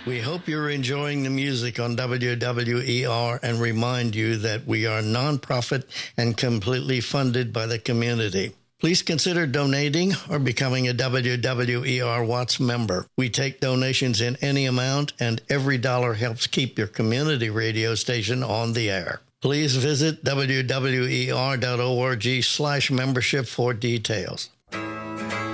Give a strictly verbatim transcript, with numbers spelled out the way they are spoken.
We hope you're enjoying the music on W W E R and remind you that we are nonprofit and completely funded by the community. Please consider donating or becoming a W W E R Watts member. We take donations in any amount, and every dollar helps keep your community radio station on the air. Please visit W W E R dot org slash membership for details.